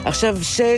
עכשיו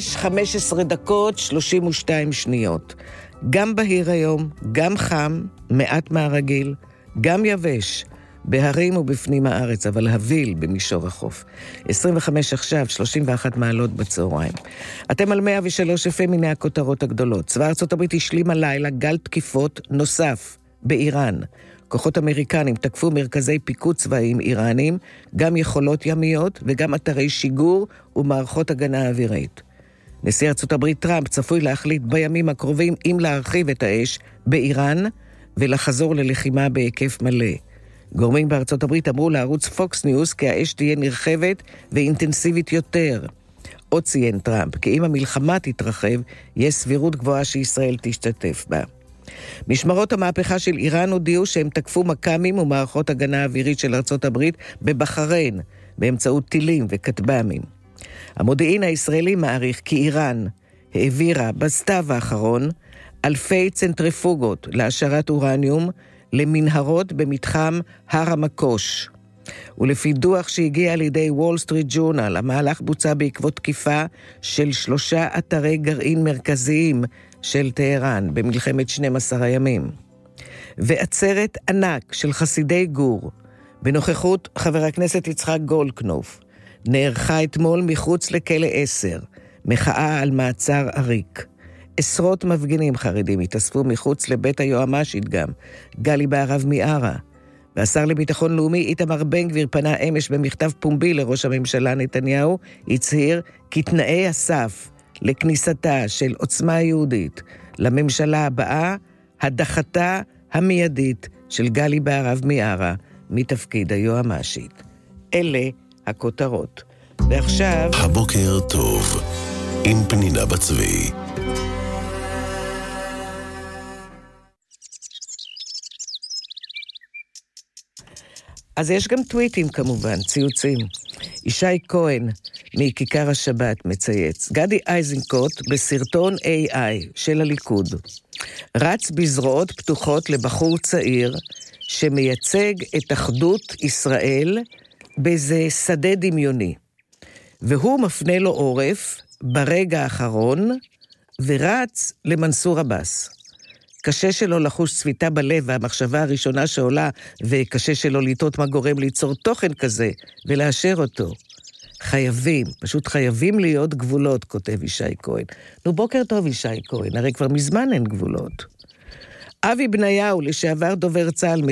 6:15, 32 שניות. גם בהיר היום, גם חם, מעט מהרגיל, גם יבש, בהרים ובפנים הארץ, אבל הביל במישור החוף. 25 עכשיו, 31 מעלות בצהריים. אתם על 103 FM, הנה הכותרות הגדולות. צבא ארצות הברית השלים הלילה גל תקיפות נוסף באיראן. כוחות אמריקנים תקפו מרכזי פיקוד צבאיים איראנים, גם יכולות ימיות וגם אתרי שיגור ומערכות הגנה אווירית. נשיא ארצות הברית טראמפ צפוי להחליט בימים הקרובים אם להרחיב את האש באיראן ולחזור ללחימה בהיקף מלא. גורמים בארצות הברית אמרו לערוץ פוקס ניוז כי האש תהיה נרחבת ואינטנסיבית יותר. עוד ציין טראמפ כי אם המלחמה תתרחב, יש סבירות גבוהה שישראל תשתתף בה. משמרות המהפכה של איראן הודיעו שהם תקפו מקמים ומערכות הגנה אווירית של ארצות הברית בבחריין, באמצעות טילים וכטב"מים. המודיעין הישראלי מעריך כי איראן העבירה בסתיו האחרון אלפי צנטריפוגות להשארת אורניום למנהרות במתחם הר המקוש. ולפי דוח שהגיע על ידי וול סטריט ג'ורנל, המהלך בוצע בעקבות תקיפה של 3 אתרי גרעין מרכזיים של טהרן במלחמת 12 הימים. ועצרת ענק של חסידי גור, בנוכחות חבר הכנסת יצחק גולדקנופ, נערכה אתמול מחוץ לכלא 10, מחאה על מעצר עריק. עשרות מפגינים חרדים התאספו מחוץ לבית היועמ"שית גם, גלי בהרב מיארה. והשר לביטחון לאומי איתמר בן גביר פנה אמש במכתב פומבי לראש הממשלה נתניהו, הצהיר כי תנאי הסף לכניסתה של עוצמה יהודית לממשלה הבאה, הדחתה המיידית של גלי בהרב מיארה מתפקיד היועמ"שית. אלה הכותרות. ועכשיו... הבוקר טוב, עם פנינה בצבי. אז יש גם טוויטים כמובן, ציוצים. ישי כהן מכיכר השבת מצייץ. גדי איזנקוט בסרטון AI של הליכוד. רץ בזרועות פתוחות לבחור צעיר שמייצג את אחדות ישראל באיזה שדה דמיוני. והוא מפנה לו עורף ברגע האחרון ורץ למנסור עבאס. קשה שלו לחוש צביטה בלב והמחשבה הראשונה שעולה, וקשה שלו לטעות מה גורם ליצור תוכן כזה ולאשר אותו. חייבים, פשוט חייבים להיות גבולות, כותב ישי כהן. נו, בוקר טוב ישי כהן, הרי כבר מזמן אין גבולות. אבי בניהו, לשעבר דובר צה"ל,